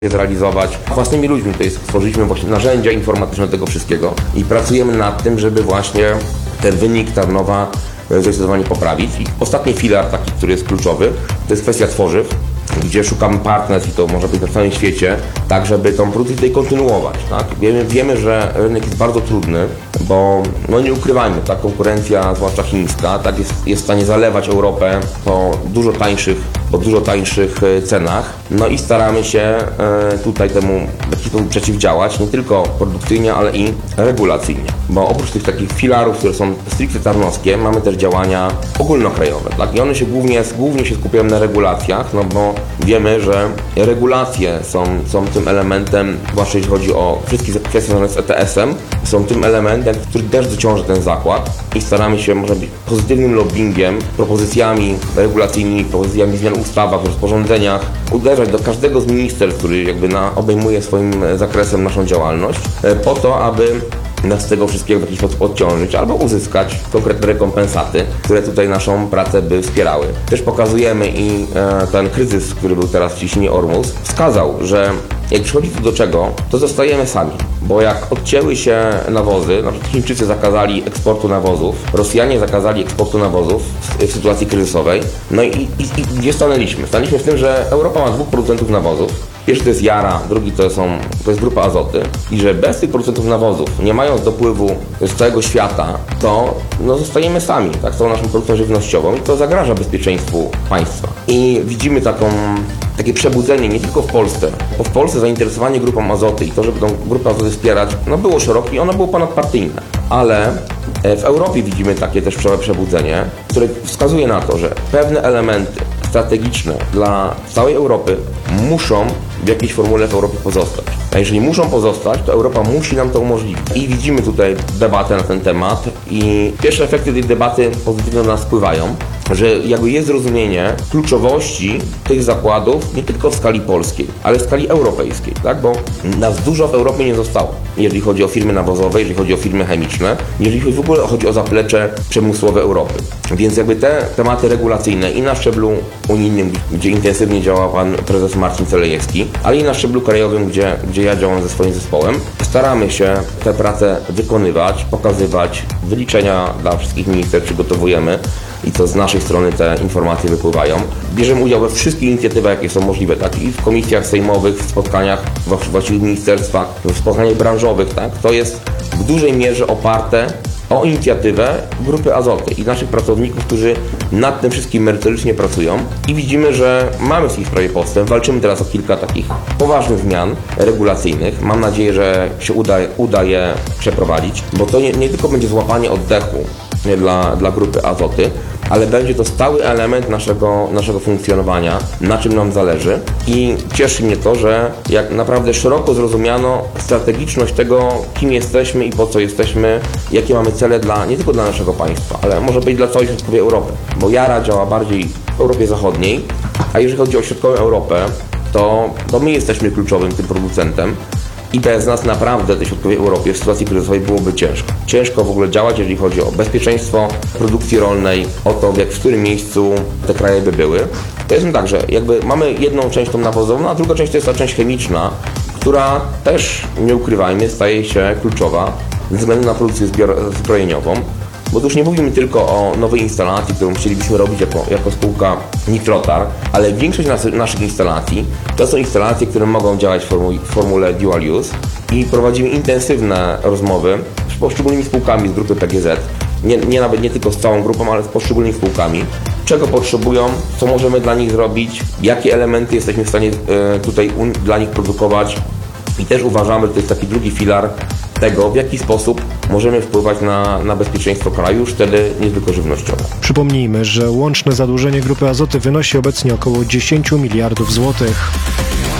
zrealizować. Własnymi ludźmi to jest, stworzyliśmy właśnie narzędzia informatyczne do tego wszystkiego i pracujemy nad tym, żeby właśnie ten wynik Tarnowa zdecydowanie poprawić. I ostatni filar taki, który jest kluczowy, to jest kwestia tworzyw, gdzie szukamy partnerstw i to może być na całym świecie, tak żeby tą produkcję tutaj kontynuować. Tak? Wiemy, że rynek jest bardzo trudny, bo nie ukrywajmy, ta konkurencja, zwłaszcza chińska, tak jest w stanie zalewać Europę po dużo tańszych cenach. No i staramy się tutaj temu przeciwdziałać, nie tylko produkcyjnie, ale i regulacyjnie. Bo oprócz tych takich filarów, które są stricte tarnowskie, mamy też działania ogólnokrajowe. Tak? I one się głównie się skupiają na regulacjach, no bo wiemy, że regulacje są tym elementem, zwłaszcza jeśli chodzi o wszystkie kwestie związane z ETS-em, są tym elementem, który też dociąży ten zakład i staramy się, może być pozytywnym lobbyingiem, propozycjami regulacyjnymi, propozycjami zmian w ustawach, w rozporządzeniach, uderzać do każdego z ministerstw, który obejmuje swoim zakresem naszą działalność, po to, aby nas z tego wszystkiego w jakiś sposób odciążyć albo uzyskać konkretne rekompensaty, które tutaj naszą pracę by wspierały. Też pokazujemy i ten kryzys, który był teraz w ciśnieniu Ormus, wskazał, że jak przychodzi tu do czego, to zostajemy sami. Bo jak odcięły się nawozy, na przykład Chińczycy zakazali eksportu nawozów, Rosjanie zakazali eksportu nawozów w sytuacji kryzysowej, no i gdzie stanęliśmy? Stanęliśmy w tym, że Europa ma 2 producentów nawozów. Pierwszy to jest Yara, drugi to jest Grupa Azoty i że bez tych producentów nawozów, nie mając dopływu z całego świata, to zostajemy sami, tak, z tą naszą produkcją żywnościową i to zagraża bezpieczeństwu państwa. I widzimy takie przebudzenie nie tylko w Polsce, bo w Polsce zainteresowanie Grupą Azoty i to, żeby tą Grupę Azoty wspierać, było szerokie i ono było ponadpartyjne, ale w Europie widzimy takie też przebudzenie, które wskazuje na to, że pewne elementy strategiczne dla całej Europy muszą w jakiejś formule w Europie pozostać. A jeżeli muszą pozostać, to Europa musi nam to umożliwić. I widzimy tutaj debatę na ten temat i pierwsze efekty tej debaty pozytywnie na nas wpływają, że jest zrozumienie kluczowości tych zakładów nie tylko w skali polskiej, ale w skali europejskiej, tak? Bo nas dużo w Europie nie zostało, jeżeli chodzi o firmy nawozowe, jeżeli chodzi o firmy chemiczne, jeżeli w ogóle chodzi o zaplecze przemysłowe Europy. Więc te tematy regulacyjne i na szczeblu unijnym, gdzie intensywnie działa pan prezes Marcin Celejewski, ale i na szczeblu krajowym, gdzie ja działam ze swoim zespołem, staramy się tę pracę wykonywać, pokazywać, wyliczenia dla wszystkich ministerstw przygotowujemy i to z naszej strony te informacje wypływają. Bierzemy udział we wszystkich inicjatywach, jakie są możliwe, tak? I w komisjach sejmowych, w spotkaniach w właściwych ministerstwach, w spotkaniach branżowych, tak? To jest w dużej mierze oparte o inicjatywę Grupy Azoty i naszych pracowników, którzy nad tym wszystkim merytorycznie pracują i widzimy, że mamy w tej sprawie postęp. Walczymy teraz o kilka takich poważnych zmian regulacyjnych. Mam nadzieję, że się uda je przeprowadzić, bo to nie tylko będzie złapanie oddechu dla Grupy Azoty, ale będzie to stały element naszego funkcjonowania, na czym nam zależy i cieszy mnie to, że jak naprawdę szeroko zrozumiano strategiczność tego, kim jesteśmy i po co jesteśmy, jakie mamy cele nie tylko dla naszego państwa, ale może być dla całej środkowej Europy, bo Yara działa bardziej w Europie Zachodniej, a jeżeli chodzi o środkową Europę, to my jesteśmy kluczowym tym producentem. I bez nas naprawdę tej środkowej Europie w sytuacji kryzysowej byłoby ciężko. Ciężko w ogóle działać, jeżeli chodzi o bezpieczeństwo produkcji rolnej, o to, w którym miejscu te kraje by były. To jest tak, że mamy jedną część tą nawozową, a druga część to jest ta część chemiczna, która też, nie ukrywajmy, staje się kluczowa ze względu na produkcję zbrojeniową. Bo tu już nie mówimy tylko o nowej instalacji, którą chcielibyśmy robić jako spółka Nitrotar, ale większość naszych instalacji to są instalacje, które mogą działać w formule dual use i prowadzimy intensywne rozmowy z poszczególnymi spółkami z grupy PGZ, nawet nie tylko z całą grupą, ale z poszczególnymi spółkami, czego potrzebują, co możemy dla nich zrobić, jakie elementy jesteśmy w stanie tutaj dla nich produkować i też uważamy, że to jest taki drugi filar tego, w jaki sposób możemy wpływać na bezpieczeństwo kraju, już wtedy nie tylko żywnościowe. Przypomnijmy, że łączne zadłużenie Grupy Azoty wynosi obecnie około 10 miliardów złotych.